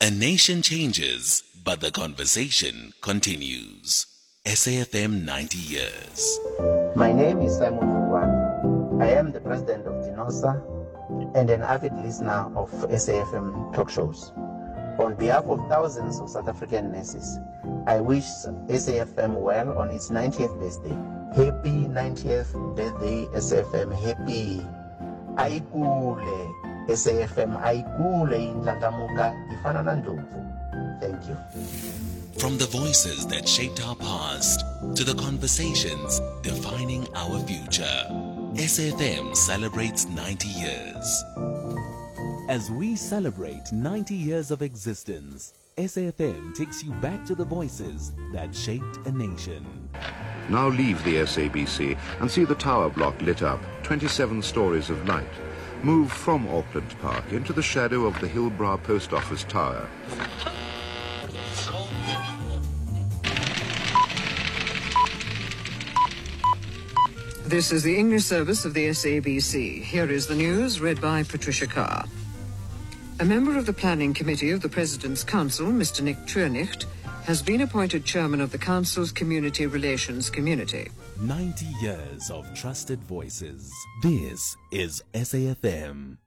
A nation changes, but the conversation continues. SAFM 90 years. My name is Simon Fugwan. I am the president of DINOSA and an avid listener of SAFM talk shows. On behalf of thousands of South African nurses, I wish SAFM well on its 90th birthday. Happy 90th birthday, SAFM. Happy. Aikule, SAFM. Aikule indlakamuka ifana na ndlovu. Thank you. From the voices that shaped our past to the conversations defining our future, SAFM celebrates 90 years. As we celebrate 90 years of existence, SAFM takes you back to the voices that shaped a nation. Now leave the SABC and see the tower block lit up, 27 stories of light. Move from Auckland Park into the shadow of the Hillbrow Post Office Tower. This is the English service of the SABC. Here is the news, read by Patricia Carr. A member of the Planning Committee of the President's Council, Mr. Nick Treurnicht, has been appointed chairman of the Council's Community Relations Community. 90 years of trusted voices. This is SAFM.